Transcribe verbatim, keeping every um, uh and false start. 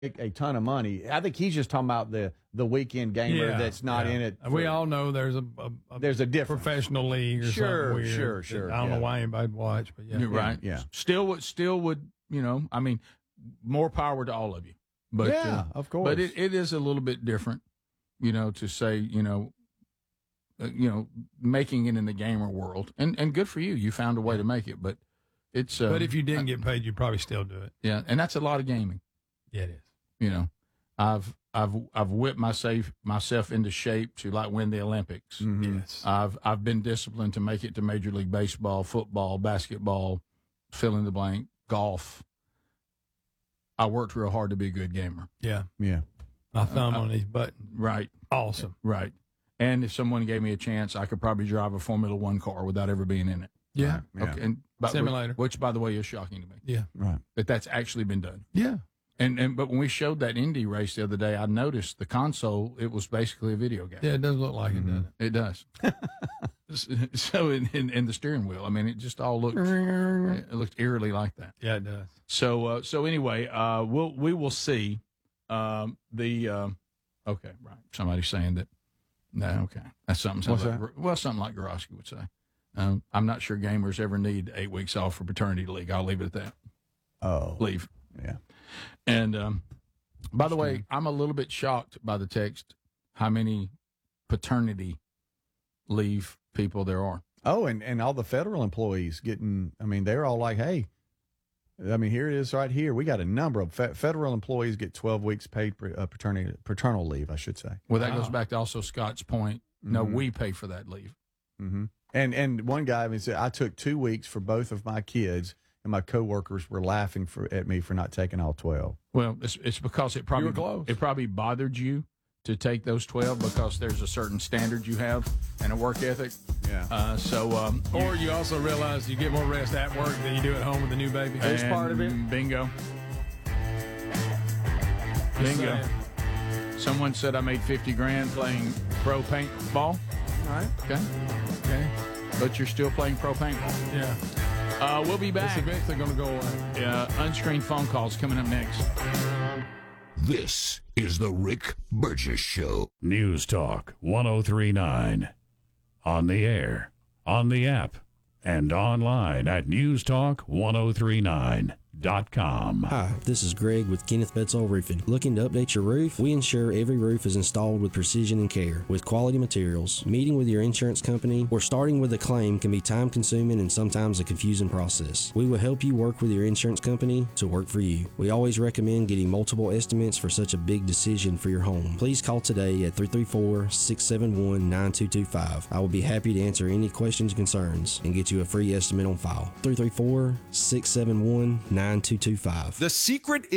a ton of money. I think he's just talking about the the weekend gamer Yeah, that's not yeah. in it. we all know there's a, a, a there's a difference. professional league or Sure, something weird. sure, sure, I don't yeah. know why anybody'd watch, but yeah. You're right. Yeah. Still would, still would, you know, I mean, more power to all of you. But, yeah, uh, of course. But it, it is a little bit different, you know, to say, you know, uh, you know, making it in the gamer world. And and good for you. You found a way to make it. But it's. Uh, But if you didn't get paid, you'd probably still do it. Yeah. And that's a lot of gaming. Yeah, it is. You know, I've I've I've whipped myself myself into shape to like win the Olympics. Mm-hmm. Yes. I've I've been disciplined to make it to Major League Baseball, football, basketball, fill in the blank, golf. I worked real hard to be a good gamer. Yeah. Yeah. My thumb Uh, on these buttons. Right. Awesome. Right. And if someone gave me a chance, I could probably drive a Formula One car without ever being in it. Yeah. Yeah. Okay. And but, Simulator. Which, by the way, is shocking to me Yeah. Right. that that's actually been done. Yeah. And and but when we showed that Indy race the other day, I noticed the console. It was basically a video game. Yeah, it does look like Mm-hmm. it, doesn't It does. So in, in in the steering wheel, I mean, it just all looked it? it looked eerily like that. Yeah, it does. So uh, so anyway, uh, we'll we will see um, the um, okay, right. Somebody's saying that. No, okay, that's something. What's like, that? Well, something like Gorosky would say. Um, I'm not sure gamers ever need eight weeks off for paternity leave. I'll leave it at that. Oh. Leave. Yeah. And um, by the way, I'm a little bit shocked by the text how many paternity leave people there are. Oh, and, and all the federal employees getting, I mean, they're all like, hey, I mean, here it is right here. We got a number of fe- federal employees get twelve weeks paid per, uh, paternity, paternal leave, I should say. Well, that Wow. goes back to also Scott's point. No, Mhm. we pay for that leave. Mm-hmm. And and one guy I mean, said, I took two weeks for both of my kids, and my coworkers were laughing for at me for not taking all twelve. Well, it's it's because it probably were close. it probably bothered you to take those twelve because there's a certain standard you have and a work ethic. Yeah. Uh, so um, Or you also realize you get more rest at work than you do at home with the new baby. There's part of it. and Bingo. Just Bingo. saying. Someone said I made fifty grand playing pro paintball. All right. Okay. Okay. But you're still playing pro paintball. Yeah. Uh, we'll be It's back. eventually going to go away. Uh, unscreened phone calls coming up next. This is the Rick Burgess Show. News Talk one oh three point nine. On the air, on the app, and online at news talk ten thirty-nine dot com. Hi, this is Greg with Kenneth Betzall Roofing. Looking to update your roof? We ensure every roof is installed with precision and care, with quality materials. Meeting with your insurance company or starting with a claim can be time-consuming and sometimes a confusing process. We will help you work with your insurance company to work for you. We always recommend getting multiple estimates for such a big decision for your home. Please call today at three three four, six seven one, nine two two five. I will be happy to answer any questions and concerns and get you a free estimate on file. three three four, six seven one, nine two two five. The secret